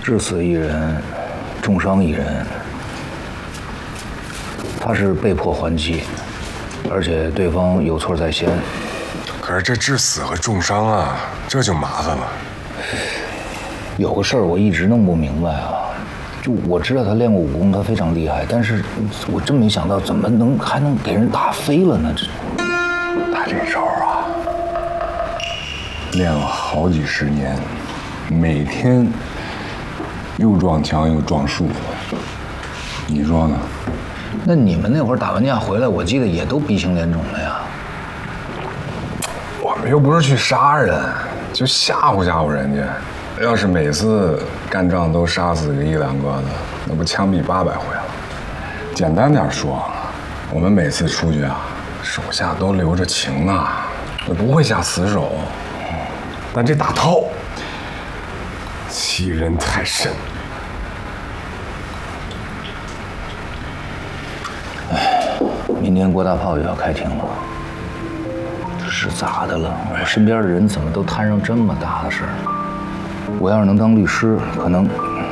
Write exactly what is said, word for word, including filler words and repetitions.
致死一人，重伤一人。他是被迫还击，而且对方有错在先。 可是这致死和重伤啊，这就麻烦了。 有个事儿我一直弄不明白啊，就我知道他练过武功，他非常厉害，但是我真没想到怎么能还能给人打飞了呢？这他这招啊，练了好几十年，每天又撞墙又撞树，你说呢？ 那你们那会儿打完架回来，我记得也都鼻青脸肿的呀。 我们又不是去杀人，就吓唬吓唬人家。要是每次干仗都杀死个一两个的，那不枪毙八百回了？简单点说，我们每次出去啊，手下都留着情呢，也不会下死手。但这打套，欺人太甚。 明天郭大炮又要开庭了，这是咋的了？我身边的人怎么都摊上这么大的事儿？我要是能当律师，可能